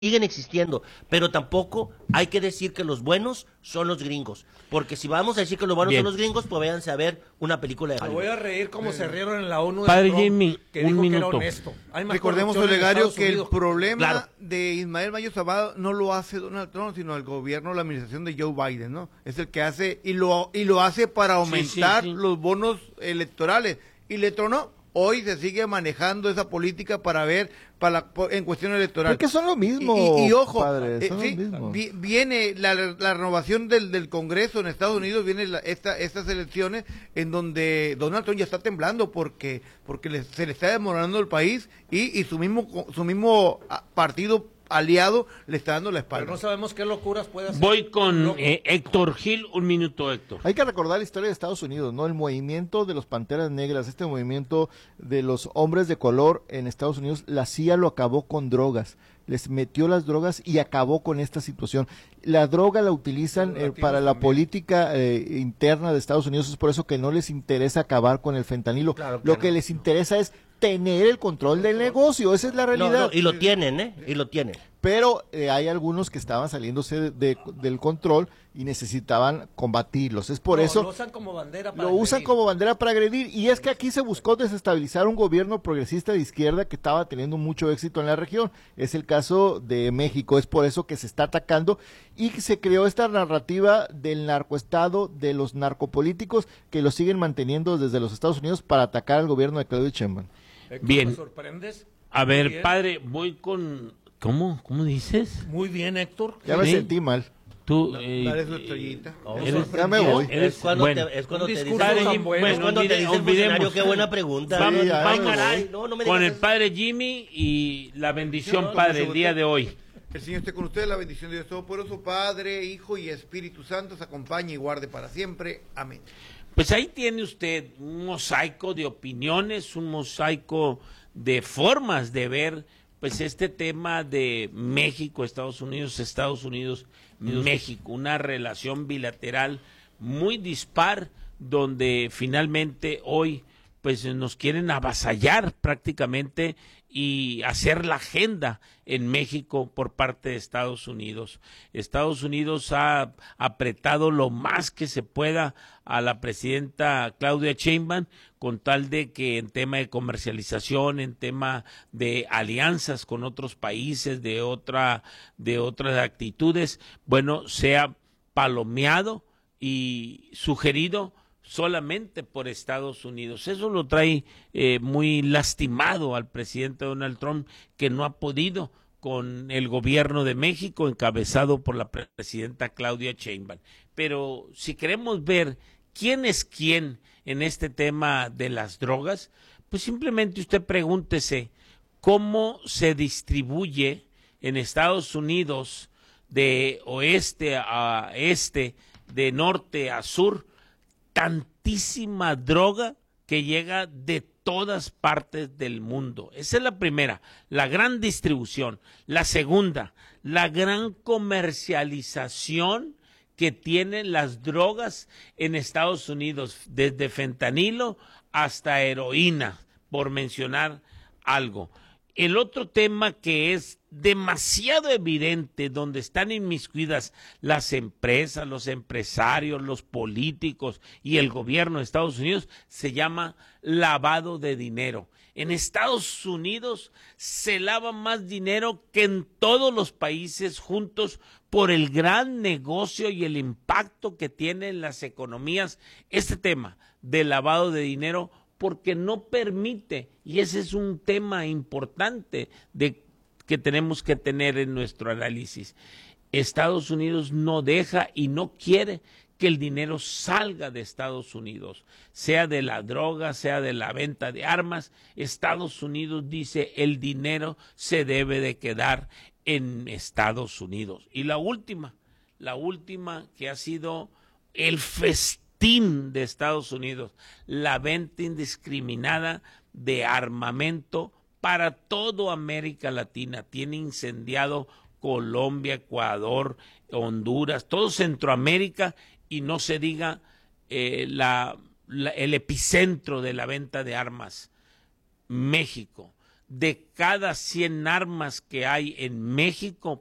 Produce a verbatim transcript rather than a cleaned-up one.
siguen existiendo, pero tampoco hay que decir que los buenos son los gringos, porque si vamos a decir que los buenos Bien. son los gringos, pues váyanse a ver una película de Me Hollywood. voy a reír como se rieron en la ONU de Padre Trump, Jimmy, que un dijo que era minuto. honesto. Hay más Recordemos, corrupción en Olegario, Estados que el Unidos. problema Claro. de Ismael Mayo Zambada no lo hace Donald Trump, sino el gobierno, la administración de Joe Biden, ¿no? Es el que hace, y lo, y lo hace para aumentar sí, sí. los bonos electorales. Y le tronó. Hoy se sigue manejando esa política para ver, para por- en cuestión electoral. Porque son lo mismo, Y, y- y ojo, padre, eh, son lo sí, mismo. vi- viene la, la renovación del, del Congreso en Estados Unidos, viene la- esta, estas elecciones en donde Donald Trump ya está temblando porque porque le- se le está demorando el país y, y su mismo co- su mismo ah, partido aliado le está dando la Pero espalda. no sabemos qué locuras puede hacer. Voy con Loco. eh, Héctor Gil, un minuto, Héctor. Hay que recordar la historia de Estados Unidos, ¿no? El movimiento de los Panteras Negras, este movimiento de los hombres de color en Estados Unidos, la C I A lo acabó con drogas, les metió las drogas y acabó con esta situación. La droga la utilizan Los eh, latinos para la también. política eh, interna de Estados Unidos, es por eso que no les interesa acabar con el fentanilo. Claro que lo no. que les interesa es tener el control del negocio, esa es la No, realidad. no, y lo tienen, ¿eh? Y lo tienen. Pero eh, hay algunos que estaban saliéndose de- de- del control y necesitaban combatirlos. Es por No, eso Lo usan como bandera para lo usan agredir. como bandera para agredir. Y es que aquí se buscó desestabilizar un gobierno progresista de izquierda que estaba teniendo mucho éxito en la región. Es el caso de México. Es por eso que se está atacando y que se creó esta narrativa del narcoestado, de los narcopolíticos que lo siguen manteniendo desde los Estados Unidos para atacar al gobierno de Claudio Sheinbaum. Héctor, Bien. ¿me sorprendes? A Muy ver, bien. padre, voy con... ¿Cómo? ¿Cómo dices? Muy bien, Héctor. Ya me Sí. sentí mal. Tú... eh, Dale su estrellita. Oh, eres- Ya me voy. eres- Es cuando bueno. te, es cuando Un te discurso dicen, tan Jim, bueno. es cuando te olvide- dice el olvidemos. funcionario, qué buena pregunta. Vamos, Sí, ya vamos me voy. caray, no, no me con digas el eso. padre Jimmy y la bendición, No, no, padre, no, el día de hoy. El Señor esté con ustedes, la bendición de Dios Todopoderoso, Padre, Hijo y Espíritu Santo, se acompañe y guarde para siempre. Amén. Pues ahí tiene usted un mosaico de opiniones, un mosaico de formas de ver pues este tema de México, Estados Unidos, Estados Unidos, México, una relación bilateral muy dispar donde finalmente hoy pues nos quieren avasallar prácticamente y hacer la agenda en México por parte de Estados Unidos. Estados Unidos ha apretado lo más que se pueda a la presidenta Claudia Sheinbaum con tal de que en tema de comercialización, en tema de alianzas con otros países, de otra de otras actitudes, bueno, sea palomeado y sugerido solamente por Estados Unidos. Eso lo trae eh, muy lastimado al presidente Donald Trump, que no ha podido con el gobierno de México encabezado por la pre- presidenta Claudia Sheinbaum. Pero si queremos ver quién es quién en este tema de las drogas, pues simplemente usted pregúntese cómo se distribuye en Estados Unidos de oeste a este, de norte a sur, tantísima droga que llega de todas partes del mundo. Esa es la primera, la gran distribución. La segunda, la gran comercialización que tienen las drogas en Estados Unidos, desde fentanilo hasta heroína, por mencionar algo. El otro tema que es demasiado evidente, donde están inmiscuidas las empresas, los empresarios, los políticos y el gobierno de Estados Unidos, se llama lavado de dinero. En Estados Unidos se lava más dinero que en todos los países juntos por el gran negocio y el impacto que tiene en las economías este tema de lavado de dinero, porque no permite, y ese es un tema importante de, que tenemos que tener en nuestro análisis. Estados Unidos no deja y no quiere que el dinero salga de Estados Unidos, sea de la droga, sea de la venta de armas. Estados Unidos dice el dinero se debe de quedar en Estados Unidos. Y la última, la última que ha sido el festín de Estados Unidos, la venta indiscriminada de armamento para toda América Latina. Tiene incendiado Colombia, Ecuador, Honduras, todo Centroamérica, y no se diga eh, la, la, el epicentro de la venta de armas, México. de cada cien armas que hay en México,